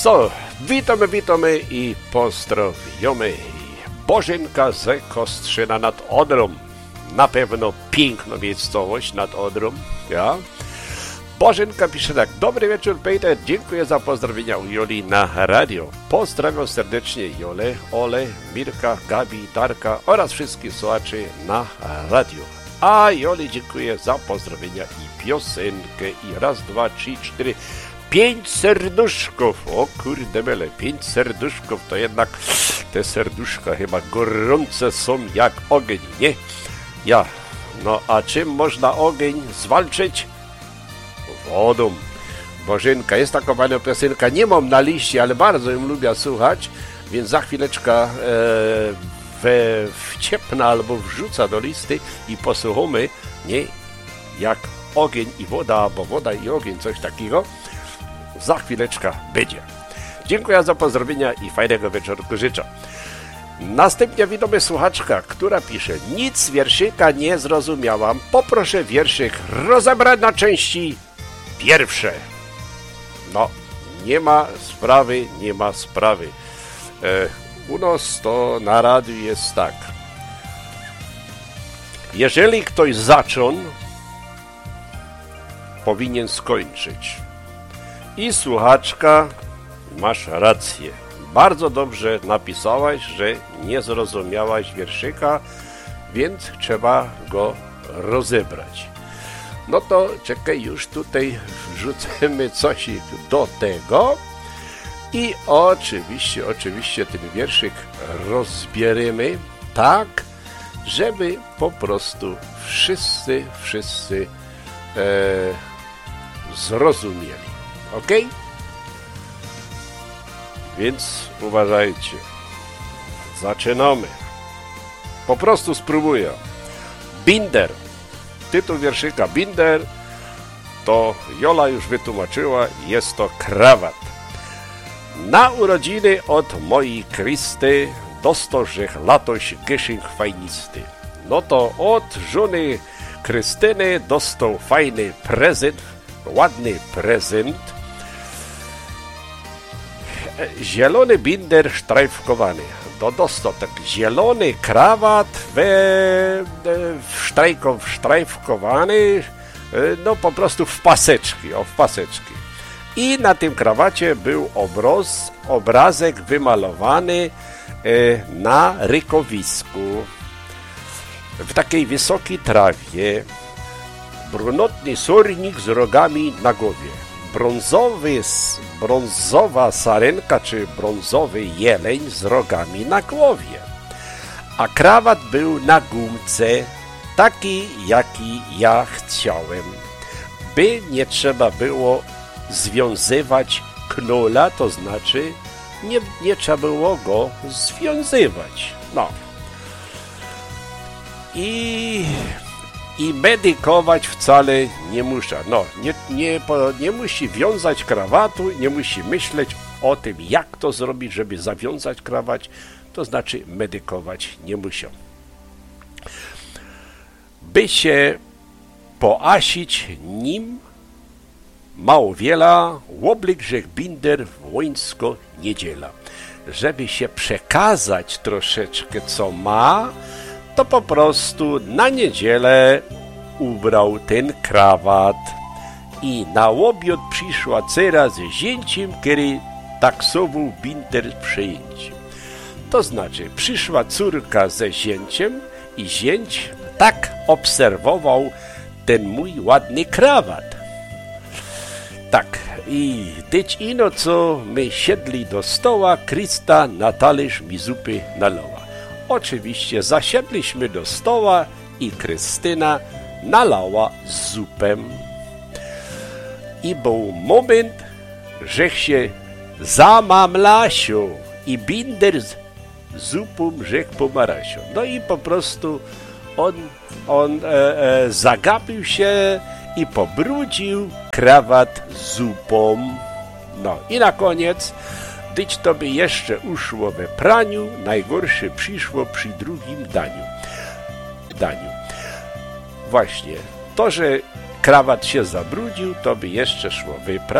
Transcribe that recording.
Co, witamy i pozdrowiamy. Bożenka ze Kostrzyna nad Odrą. Na pewno piękna miejscowość nad Odrą, ja? Bożenka pisze tak: dobry wieczór, Peter, dziękuję za pozdrowienia u Joli na radio. Pozdrawiam serdecznie Jolę, Ole, Mirka, Gabi, Darka oraz wszystkich słuchaczy na radio. A Joli dziękuję za pozdrowienia i piosenkę. I raz, dwa, trzy, cztery, 5 serduszków. O kurde mele, 5 serduszków, to jednak te serduszka chyba gorące są jak ogień, nie? Ja, no a czym można ogień zwalczyć? Wodą. Bożenka, jest taka fajna piosenka, nie mam na liście, ale bardzo ją lubię słuchać, więc za chwileczkę wciepnę albo wrzucę do listy i posłuchamy, nie? Jak ogień i woda, albo woda i ogień, coś takiego. Za chwileczkę będzie. Dziękuję za pozdrowienia i fajnego wieczorku życzę. Następnie widzimy słuchaczka, która pisze: nic z wierszyka nie zrozumiałam. Poproszę wierszyk rozebrać na części pierwsze. No, nie ma sprawy. U nas to na radiu jest tak. Jeżeli ktoś zaczął, powinien skończyć. I słuchaczka, masz rację. Bardzo dobrze napisałaś, że nie zrozumiałaś wierszyka, więc trzeba go rozebrać. No to czekaj, już tutaj wrzucimy coś do tego i oczywiście ten wierszyk rozbierzemy tak, żeby po prostu wszyscy zrozumieli. Ok? Więc uważajcie. Zaczynamy. Po prostu spróbuję. Binder. Tytuł wierszyka Binder to Jola już wytłumaczyła, jest to krawat. Na urodziny od mojej Krysty dostał latoś Geschenk fajnisty. No to od żony Krystyny dostał fajny prezent, ładny prezent. Zielony binder sztrajfkowany. To dostał taki zielony krawat sztrajfkowany, no po prostu w paseczki. I na tym krawacie był obrazek wymalowany na rykowisku. W takiej wysokiej trawie. Brunatny sornik z rogami na głowie. Brązowa sarenka czy brązowy jeleń z rogami na głowie. A krawat był na gumce, taki jaki ja chciałem. By nie trzeba było związywać knola, to znaczy nie trzeba było go związywać. No. I medykować wcale nie muszę. No, nie musi wiązać krawatu, nie musi myśleć o tym, jak to zrobić, żeby zawiązać krawat, to znaczy medykować nie musi. By się poasić nim, mało wiela, łoblik rzech binder wońsko niedziela. Żeby się przekazać troszeczkę, co ma, to po prostu na niedzielę ubrał ten krawat i na łobiot przyszła cera ze zięciem, który taksował binder przejęciem. To znaczy, przyszła córka ze zięciem i zięć tak obserwował ten mój ładny krawat. Tak, i tyć ino, co my siedli do stoła, Krysta na talerz mi zupy nalała. Oczywiście zasiedliśmy do stoła i Krystyna nalała zupę. I był moment, żech się zamamlasił i binder z zupą żech pomarasił. No i po prostu on zagapił się i pobrudził krawat zupą. No i na koniec, gdyż to by jeszcze uszło we praniu, najgorsze przyszło przy drugim daniu. Właśnie, to, że krawat się zabrudził, to by jeszcze szło we praniu.